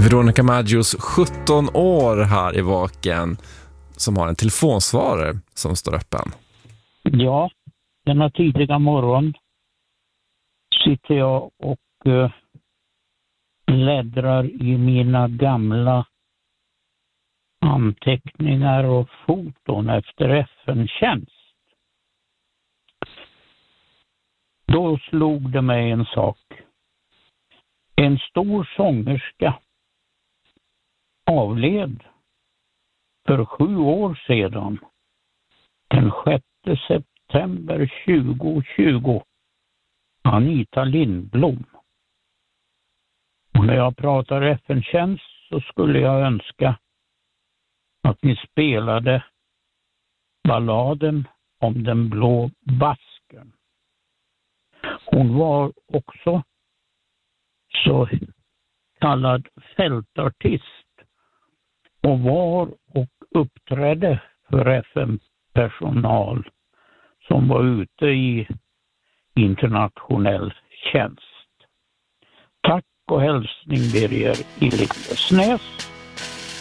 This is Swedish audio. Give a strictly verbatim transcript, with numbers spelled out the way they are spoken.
Veronica Maggios sjutton år här i Vaken som har en telefonsvarare som står öppen. Ja, denna tidiga morgon sitter jag och uh, bläddrar i mina gamla anteckningar och foton efter F N-tjänst. Då slog det mig en sak. En stor sångerska avled för sju år sedan, den sjätte september tjugohundratjugo, Anita Lindblom. Och när jag pratar F N-tjänst så skulle jag önska att ni spelade balladen om den blå basken. Hon var också så kallad fältartist och var och uppträdde för F N-personal som var ute i internationell tjänst. Tack och hälsning Birger i Lindesnäs.